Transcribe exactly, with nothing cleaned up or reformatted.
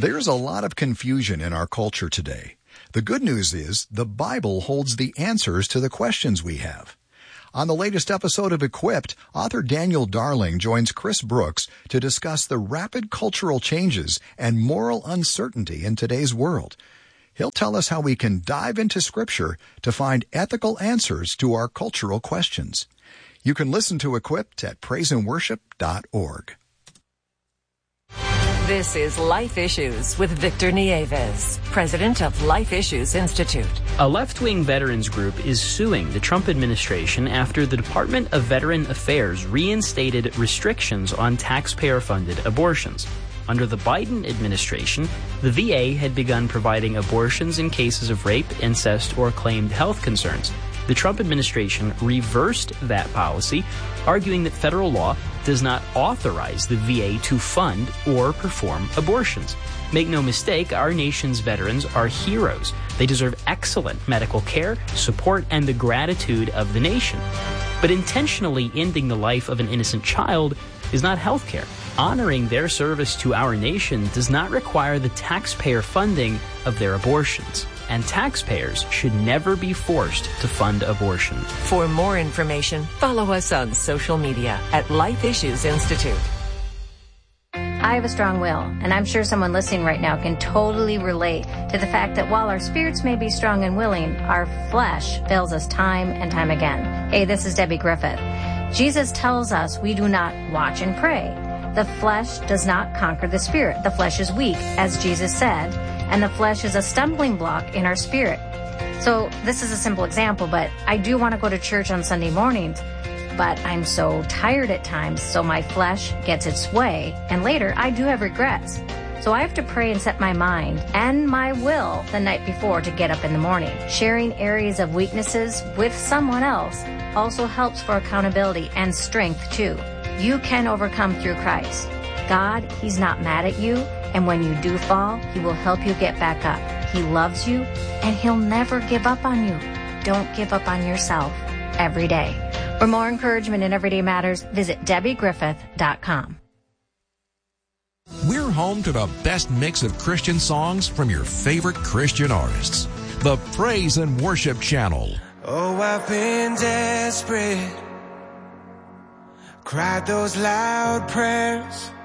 There's a lot of confusion in our culture today. The good news is the Bible holds the answers to the questions we have. On the latest episode of Equipped, author Daniel Darling joins Chris Brooks to discuss the rapid cultural changes and moral uncertainty in today's world. He'll tell us how we can dive into Scripture to find ethical answers to our cultural questions. You can listen to Equipped at praise and worship dot org. This is Life Issues with Victor Nieves, president of Life Issues Institute. A left-wing veterans group is suing the Trump administration after the Department of Veteran Affairs reinstated restrictions on taxpayer-funded abortions. Under the Biden administration, the V A had begun providing abortions in cases of rape, incest, or claimed health concerns. The Trump administration reversed that policy, arguing that federal law does not authorize the V A to fund or perform abortions. Make no mistake, our nation's veterans are heroes. They deserve excellent medical care, support, and the gratitude of the nation. But intentionally ending the life of an innocent child is not health care. Honoring their service to our nation does not require the taxpayer funding of their abortions. And taxpayers should never be forced to fund abortion. For more information, follow us on social media at Life Issues Institute. I have a strong will, and I'm sure someone listening right now can totally relate to the fact that while our spirits may be strong and willing, our flesh fails us time and time again. Hey, this is Debbie Griffith. Jesus tells us we do not watch and pray. The flesh does not conquer the spirit. The flesh is weak, as Jesus said, and the flesh is a stumbling block in our spirit. So this is a simple example, but I do want to go to church on Sunday mornings, but I'm so tired at times, so my flesh gets its way, and later I do have regrets. So I have to pray and set my mind and my will the night before to get up in the morning. Sharing areas of weaknesses with someone else also helps for accountability and strength too. You can overcome through Christ. God, He's not mad at you, and when you do fall, He will help you get back up. He loves you, and He'll never give up on you. Don't give up on yourself every day. For more encouragement in Everyday Matters, visit Debbie Griffith dot com. We're home to the best mix of Christian songs from your favorite Christian artists. The Praise and Worship Channel. Oh, I've been desperate, cried those loud prayers,